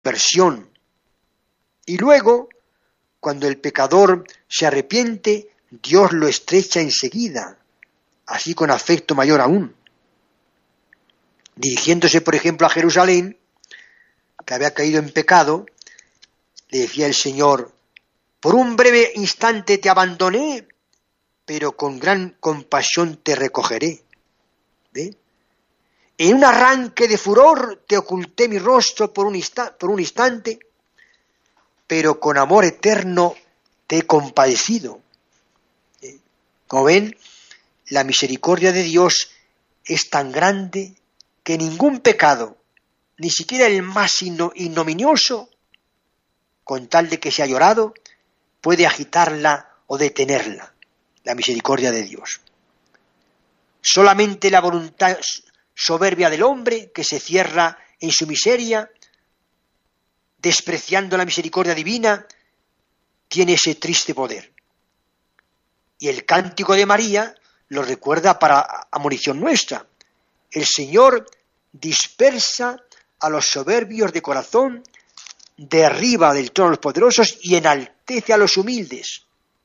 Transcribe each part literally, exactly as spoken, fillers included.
conversión. Y luego, cuando el pecador se arrepiente, Dios lo estrecha enseguida, así con afecto mayor aún. Dirigiéndose, por ejemplo, a Jerusalén, que había caído en pecado, le decía el Señor: por un breve instante te abandoné, pero con gran compasión te recogeré. ¿Ve? En un arranque de furor te oculté mi rostro por un, insta- por un instante, pero con amor eterno te he compadecido. ¿Eh? Como ven, la misericordia de Dios es tan grande que ningún pecado, ni siquiera el más ignominioso, con tal de que sea llorado, puede agitarla o detenerla, la misericordia de Dios. Solamente la voluntad soberbia del hombre, que se cierra en su miseria, despreciando la misericordia divina, tiene ese triste poder. Y el cántico de María lo recuerda para amonición nuestra. El Señor dispersa a los soberbios de corazón, derriba del trono a los poderosos y enaltece a los humildes.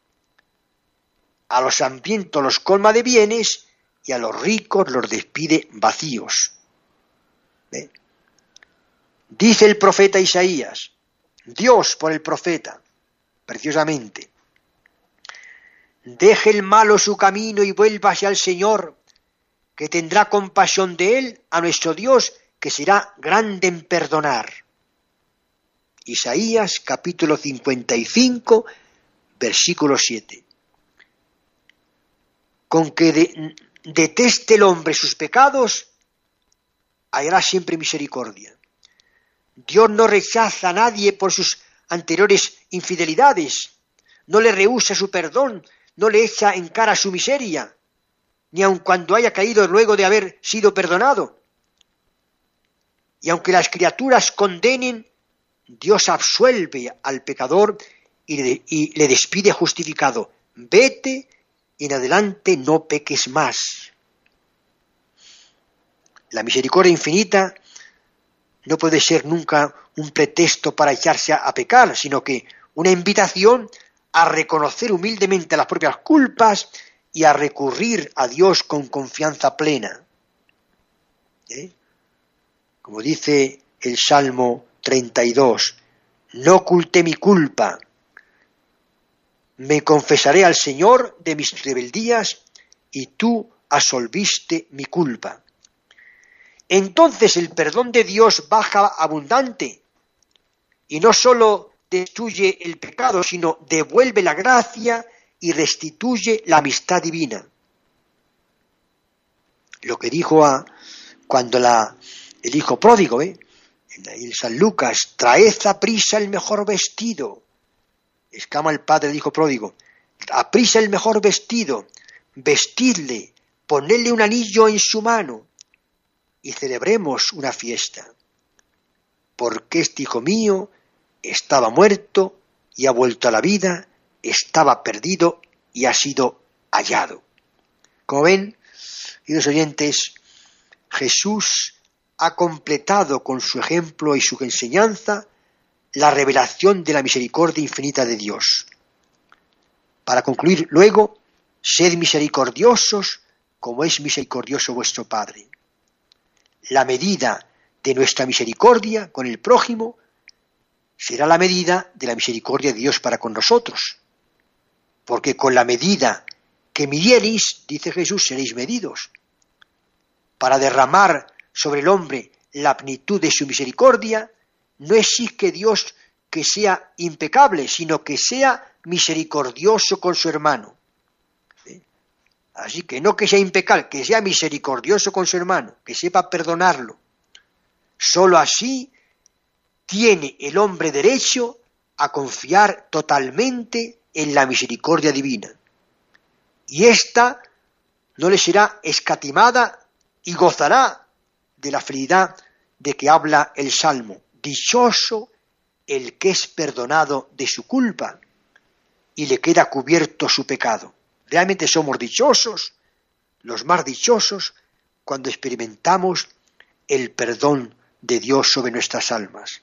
A los hambrientos los colma de bienes y a los ricos los despide vacíos. ¿Ve? Dice el profeta Isaías, Dios por el profeta, preciosamente: deje el malo su camino y vuélvase al Señor, que tendrá compasión de él, a nuestro Dios, que será grande en perdonar. Isaías capítulo cincuenta y cinco, versículo siete. Con que de, deteste el hombre sus pecados, hallará siempre misericordia. Dios no rechaza a nadie por sus anteriores infidelidades, no le rehúsa su perdón, no le echa en cara su miseria, ni aun cuando haya caído luego de haber sido perdonado. Y aunque las criaturas condenen, Dios absuelve al pecador y le, y le despide justificado. Vete y en adelante no peques más. La misericordia infinita no puede ser nunca un pretexto para echarse a, a pecar, sino que una invitación a reconocer humildemente las propias culpas y a recurrir a Dios con confianza plena. ¿Eh? Como dice el Salmo treinta y dos, no oculté mi culpa, me confesaré al Señor de mis rebeldías y tú absolviste mi culpa. Entonces el perdón de Dios baja abundante y no solo destruye el pecado, sino devuelve la gracia y restituye la amistad divina. Lo que dijo a, cuando la, el hijo pródigo, ¿eh? en el San Lucas, traed a prisa el mejor vestido. Exclama el padre del hijo pródigo, a prisa el mejor vestido, vestidle, ponedle un anillo en su mano y celebremos una fiesta. Porque este hijo mío estaba muerto y ha vuelto a la vida, estaba perdido y ha sido hallado. Como ven, queridos oyentes, Jesús ha completado con su ejemplo y su enseñanza la revelación de la misericordia infinita de Dios. Para concluir luego, sed misericordiosos como es misericordioso vuestro Padre. La medida de nuestra misericordia con el prójimo será la medida de la misericordia de Dios para con nosotros. Porque con la medida que midiereis, dice Jesús, seréis medidos. Para derramar sobre el hombre la plenitud de su misericordia, no exige Dios que sea impecable, sino que sea misericordioso con su hermano. ¿Sí? Así que no que sea impecable, que sea misericordioso con su hermano, que sepa perdonarlo. Solo así tiene el hombre derecho a confiar totalmente en la misericordia divina. Y ésta no le será escatimada y gozará de la felicidad de que habla el Salmo. Dichoso el que es perdonado de su culpa y le queda cubierto su pecado. Realmente somos dichosos, los más dichosos, cuando experimentamos el perdón de Dios sobre nuestras almas.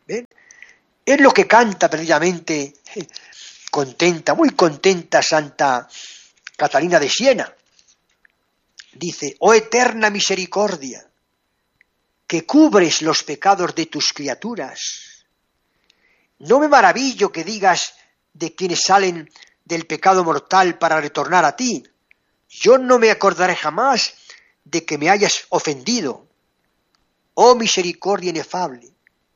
¿Ven? Es lo que canta precisamente, contenta, muy contenta Santa Catalina de Siena. Dice, oh eterna misericordia, que cubres los pecados de tus criaturas. No me maravillo que digas de quienes salen del pecado mortal para retornar a ti. Yo no me acordaré jamás de que me hayas ofendido. Oh misericordia inefable.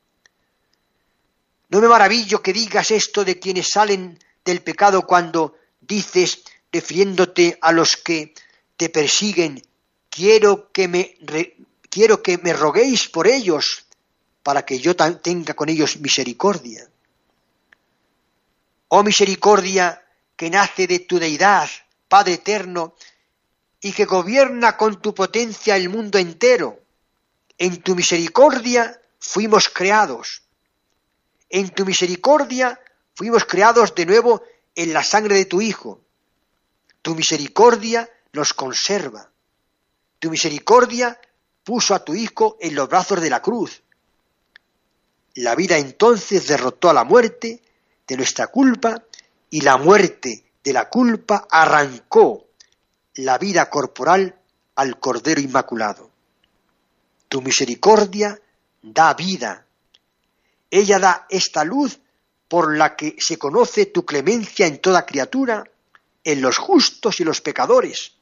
No me maravillo que digas esto de quienes salen del pecado cuando dices, refiriéndote a los que te persiguen, quiero que me, re, quiero que me roguéis por ellos, para que yo tenga con ellos misericordia. Oh misericordia que nace de tu deidad, Padre eterno, y que gobierna con tu potencia el mundo entero. En tu misericordia fuimos creados. En tu misericordia fuimos creados de nuevo en la sangre de tu Hijo. Tu misericordia nos conserva. Tu misericordia puso a tu Hijo en los brazos de la cruz. La vida entonces derrotó a la muerte de nuestra culpa y la muerte de la culpa arrancó la vida corporal al Cordero Inmaculado. Tu misericordia da vida. Ella da esta luz por la que se conoce tu clemencia en toda criatura, en los justos y los pecadores.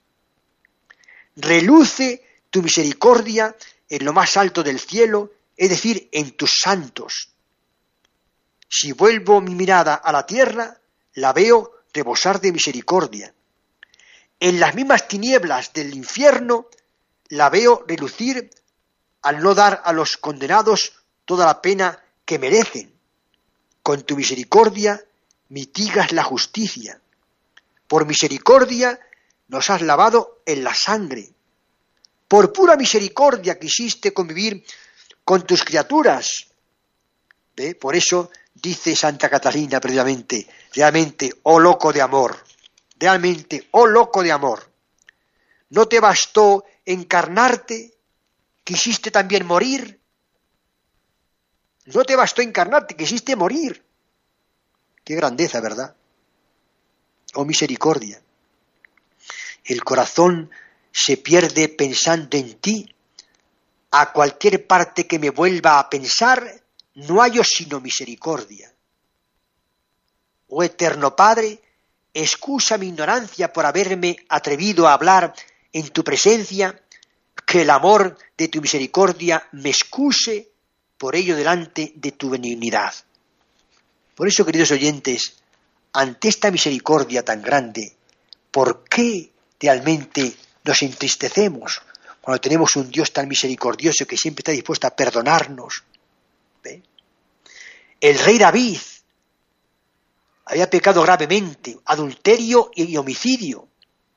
Reluce tu misericordia en lo más alto del cielo, es decir, en tus santos. Si vuelvo mi mirada a la tierra, la veo rebosar de misericordia. En las mismas tinieblas del infierno, la veo relucir al no dar a los condenados toda la pena que merecen. Con tu misericordia mitigas la justicia. Por misericordia nos has lavado en la sangre. Por pura misericordia quisiste convivir con tus criaturas. ¿Ve? Por eso dice Santa Catalina precisamente, realmente, oh loco de amor, realmente, oh loco de amor, ¿no te bastó encarnarte? ¿Quisiste también morir? No te bastó encarnarte, quisiste morir. Qué grandeza, ¿verdad? Oh misericordia. El corazón se pierde pensando en ti. A cualquier parte que me vuelva a pensar, no hallo sino misericordia. Oh eterno Padre, excusa mi ignorancia por haberme atrevido a hablar en tu presencia, que el amor de tu misericordia me excuse por ello delante de tu benignidad. Por eso, queridos oyentes, ante esta misericordia tan grande, ¿por qué realmente nos entristecemos cuando tenemos un Dios tan misericordioso que siempre está dispuesto a perdonarnos? ¿Ve? El rey David había pecado gravemente, adulterio y homicidio,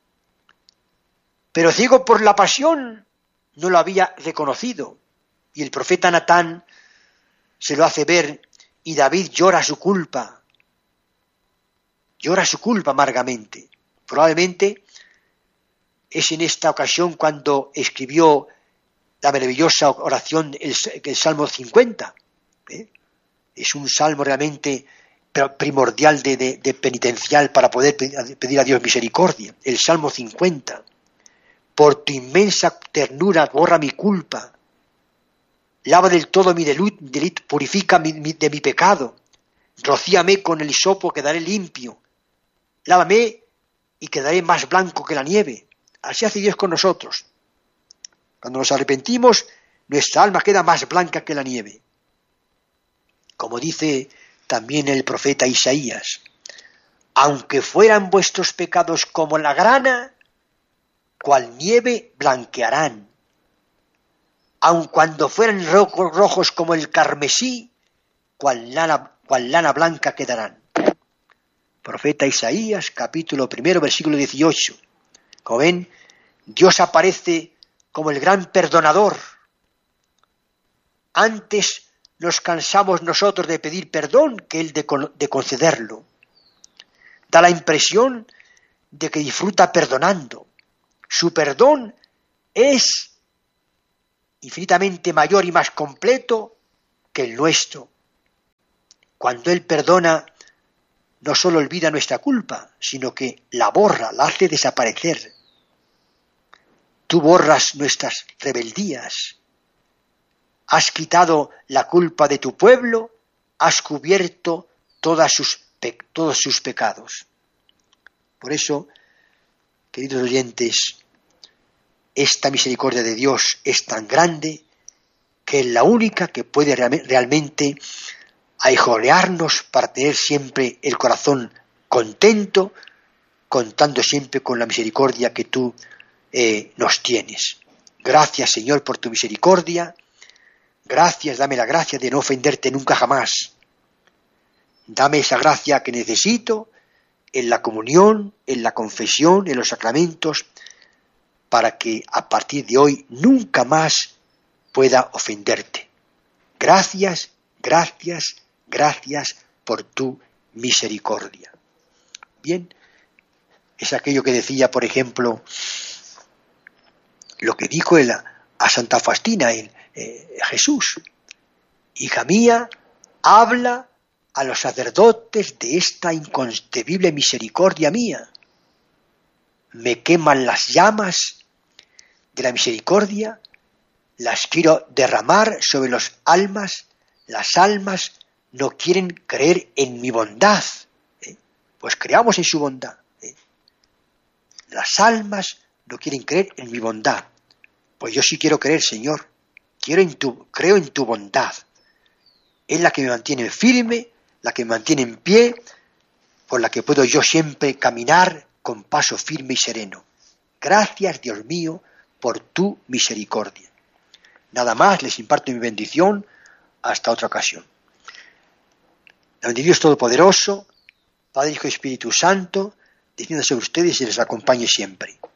pero ciego por la pasión no lo había reconocido, y el profeta Natán se lo hace ver y David llora su culpa, llora su culpa amargamente. Probablemente es en esta ocasión cuando escribió la maravillosa oración, el, el Salmo cincuenta. ¿eh? Es un salmo realmente primordial de, de, de penitencial para poder pedir a Dios misericordia. El Salmo cincuenta. Por tu inmensa ternura borra mi culpa. Lava del todo mi delito, purifica mi, mi, de mi pecado. Rocíame con el hisopo, quedaré limpio. Lávame y quedaré más blanco que la nieve. Así hace Dios con nosotros. Cuando nos arrepentimos, nuestra alma queda más blanca que la nieve. Como dice también el profeta Isaías, aunque fueran vuestros pecados como la grana, cual nieve blanquearán. Aun cuando fueran rojos, rojos como el carmesí, cual lana, cual lana blanca quedarán. Profeta Isaías, capítulo primero, versículo dieciocho. Como ven, Dios aparece como el gran perdonador. Antes nos cansamos nosotros de pedir perdón que Él de, de concederlo. Da la impresión de que disfruta perdonando. Su perdón es infinitamente mayor y más completo que el nuestro. Cuando Él perdona, no solo olvida nuestra culpa, sino que la borra, la hace desaparecer. Tú borras nuestras rebeldías. Has quitado la culpa de tu pueblo, has cubierto todas sus pe- todos sus pecados. Por eso, queridos oyentes, esta misericordia de Dios es tan grande que es la única que puede real- realmente ahijolearnos para tener siempre el corazón contento, contando siempre con la misericordia que tú eh, nos tienes. Gracias, Señor, por tu misericordia. Gracias, dame la gracia de no ofenderte nunca jamás. Dame esa gracia que necesito en la comunión, en la confesión, en los sacramentos, para que a partir de hoy nunca más pueda ofenderte. Gracias, gracias, gracias por tu misericordia. Bien, es aquello que decía, por ejemplo, lo que dijo él a, a Santa Faustina, el, eh, Jesús. Hija mía, habla a los sacerdotes de esta inconcebible misericordia mía. Me queman las llamas de la misericordia, las quiero derramar sobre las almas, las almas no quieren creer en mi bondad, ¿eh? Pues creamos en su bondad. ¿eh? Las almas no quieren creer en mi bondad, pues yo sí quiero creer, Señor, quiero en tu, creo en tu bondad, es la que me mantiene firme, la que me mantiene en pie, por la que puedo yo siempre caminar con paso firme y sereno. Gracias, Dios mío, por tu misericordia. Nada más, les imparto mi bendición, hasta otra ocasión. La bendición de Dios Todopoderoso, Padre, Hijo y Espíritu Santo, descienda sobre ustedes y les acompañe siempre.